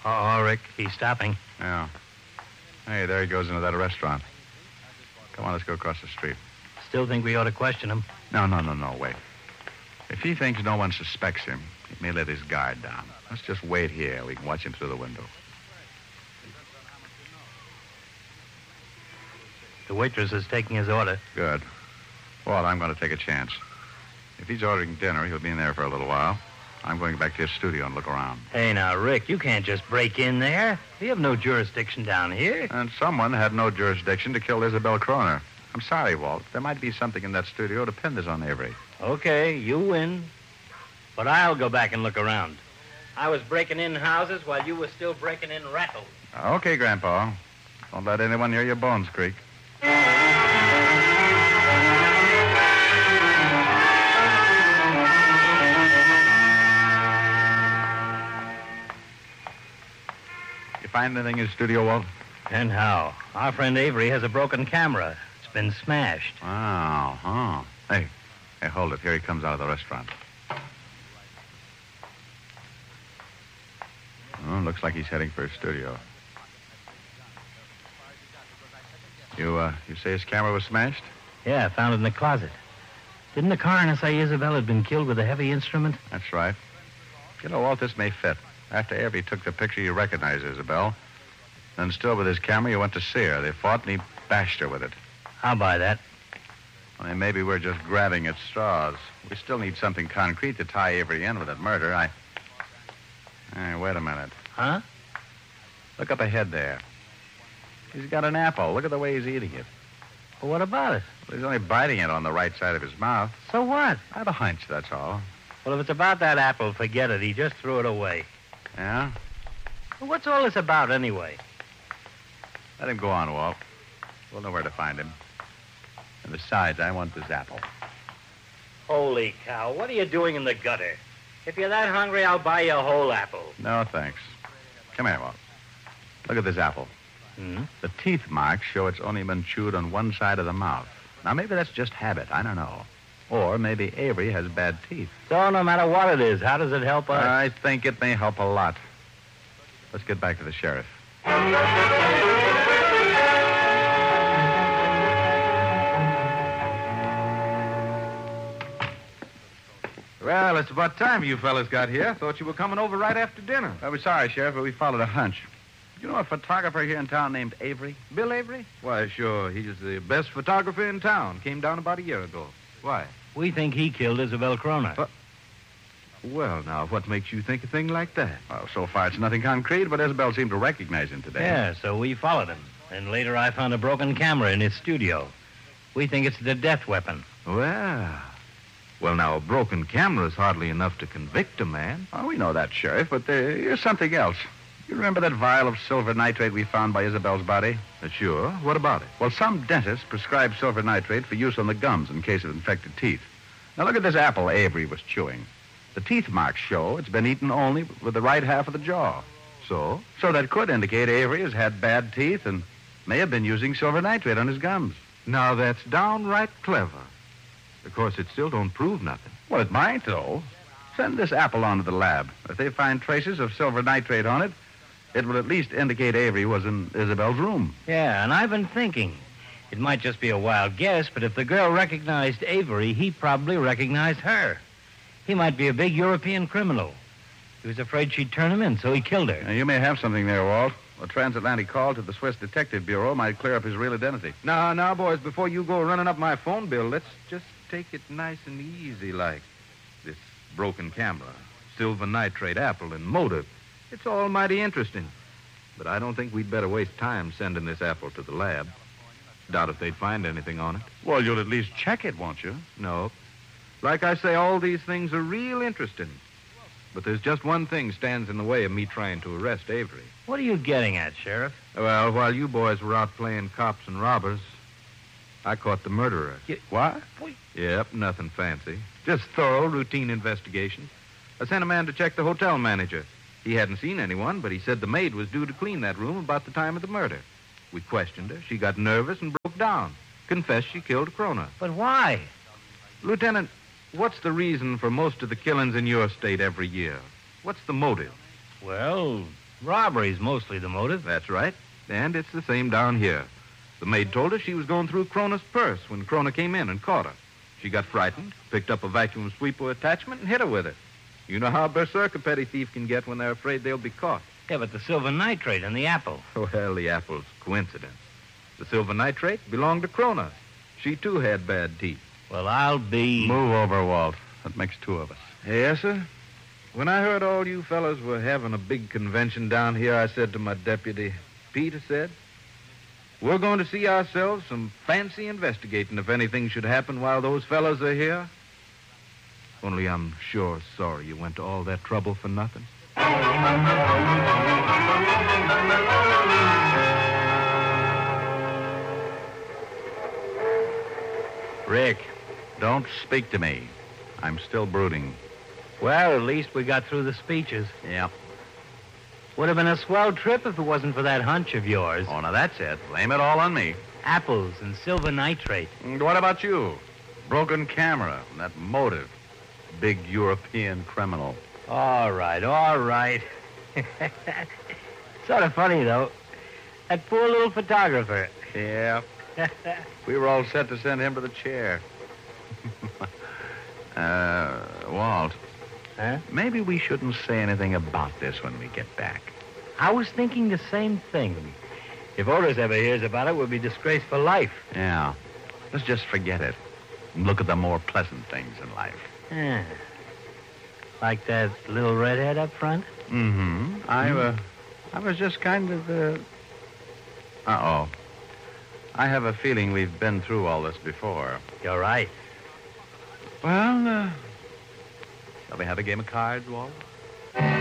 Oh, Rick, he's stopping. Yeah. Hey, there he goes into that restaurant. Come on, let's go across the street. Still think we ought to question him. No, wait. If he thinks no one suspects him, he may let his guard down. Let's just wait here. We can watch him through the window. The waitress is taking his order. Good. Well, I'm going to take a chance. If he's ordering dinner, he'll be in there for a little while. I'm going back to his studio and look around. Hey, now, Rick, you can't just break in there. We have no jurisdiction down here. And someone had no jurisdiction to kill Isabel Kroner. I'm sorry, Walt. There might be something in that studio to pin this on Avery. Okay, you win. But I'll go back and look around. I was breaking in houses while you were still breaking in rattles. Okay, Grandpa. Don't let anyone near your bones creak. You find anything in his studio, Walt? And how? Our friend Avery has a broken camera. It's been smashed. Oh, huh. Hey, hold it. Here he comes out of the restaurant. Oh, looks like he's heading for his studio. You say his camera was smashed? Yeah, I found it in the closet. Didn't the coroner say Isabel had been killed with a heavy instrument? That's right. You know, Walt, this may fit. After Avery took the picture, you recognized Isabel. Then still with his camera, you went to see her. They fought, and he bashed her with it. I'll buy that. I mean, maybe we're just grabbing at straws. We still need something concrete to tie Avery in with that murder. Hey, wait a minute. Huh? Look up ahead there. He's got an apple. Look at the way he's eating it. Well, what about it? Well, he's only biting it on the right side of his mouth. So what? I have a hunch, that's all. Well, if it's about that apple, forget it. He just threw it away. Yeah? Well, what's all this about, anyway? Let him go on, Walt. We'll know where to find him. And besides, I want this apple. Holy cow, what are you doing in the gutter? If you're that hungry, I'll buy you a whole apple. No, thanks. Come here, Walt. Look at this apple. Hmm? The teeth marks show it's only been chewed on one side of the mouth. Now, maybe that's just habit. I don't know. Or maybe Avery has bad teeth. So no matter what it is, how does it help us? I think it may help a lot. Let's get back to the sheriff. Well, it's about time you fellas got here. Thought you were coming over right after dinner. We're sorry, Sheriff, but we followed a hunch. You know a photographer here in town named Avery? Bill Avery? Why, sure. He's the best photographer in town. Came down about a year ago. Why? We think he killed Isabel Kroner. Well, now, what makes you think a thing like that? Well, so far it's nothing concrete, but Isabel seemed to recognize him today. Yeah, so we followed him. And later I found a broken camera in his studio. We think it's the death weapon. Well, now, a broken camera is hardly enough to convict a man. Oh, we know that, Sheriff, but there's something else. You remember that vial of silver nitrate we found by Isabel's body? Sure. What about it? Well, some dentist prescribed silver nitrate for use on the gums in case of infected teeth. Now, look at this apple Avery was chewing. The teeth marks show it's been eaten only with the right half of the jaw. So? So that could indicate Avery has had bad teeth and may have been using silver nitrate on his gums. Now, that's downright clever. Of course, it still don't prove nothing. Well, it might, though. Send this apple on to the lab. If they find traces of silver nitrate on it, it will at least indicate Avery was in Isabel's room. Yeah, and I've been thinking. It might just be a wild guess, but if the girl recognized Avery, he probably recognized her. He might be a big European criminal. He was afraid she'd turn him in, so he killed her. Now, you may have something there, Walt. A transatlantic call to the Swiss Detective Bureau might clear up his real identity. Now, boys, before you go running up my phone bill, let's just take it nice and easy like. This broken camera, silver nitrate apple, and motive. It's all mighty interesting. But I don't think we'd better waste time sending this apple to the lab. Doubt if they'd find anything on it. Well, you'll at least check it, won't you? No. Like I say, all these things are real interesting. But there's just one thing stands in the way of me trying to arrest Avery. What are you getting at, Sheriff? Well, while you boys were out playing cops and robbers, I caught the murderer. What? Yep, nothing fancy. Just thorough, routine investigation. I sent a man to check the hotel manager. He hadn't seen anyone, but he said the maid was due to clean that room about the time of the murder. We questioned her. She got nervous and broke down. Confessed she killed Kroner. But why? Lieutenant, what's the reason for most of the killings in your state every year? What's the motive? Well, Robbery's mostly the motive. That's right. And it's the same down here. The maid told us she was going through Krona's purse when Krona came in and caught her. She got frightened, picked up a vacuum sweeper attachment, and hit her with it. You know how berserk a petty thief can get when they're afraid they'll be caught. Yeah, but the silver nitrate and the apple. Well, the apple's coincidence. The silver nitrate belonged to Krona. She, too, had bad teeth. Well, I'll be... Move over, Walt. That makes two of us. Yes, sir. When I heard all you fellas were having a big convention down here, I said to my deputy, Pete, I said, we're going to see ourselves some fancy investigating if anything should happen while those fellas are here. Only I'm sure sorry you went to all that trouble for nothing. Rick, don't speak to me. I'm still brooding. Well, at least we got through the speeches. Yep. Would have been a swell trip if it wasn't for that hunch of yours. Oh, now that's it. Blame it all on me. Apples and silver nitrate. And what about you? Broken camera, and that motive. Big European criminal. All right, all right. Sort of funny, though. That poor little photographer. Yeah. We were all set to send him to the chair. Walt. Huh? Maybe we shouldn't say anything about this when we get back. I was thinking the same thing. If Otis ever hears about it, we'll be disgraced for life. Yeah. Let's just forget it and look at the more pleasant things in life. Yeah. Like that little redhead up front? Mm-hmm. I was just kind of, Uh-oh. I have a feeling we've been through all this before. You're right. Well, shall we have a game of cards, Walt?